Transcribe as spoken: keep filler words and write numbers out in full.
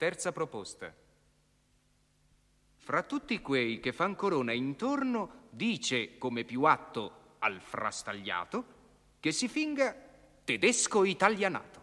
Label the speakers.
Speaker 1: Terza proposta. Fra tutti quei che fan corona intorno, dice come più atto al frastagliato che si finga tedesco italianato.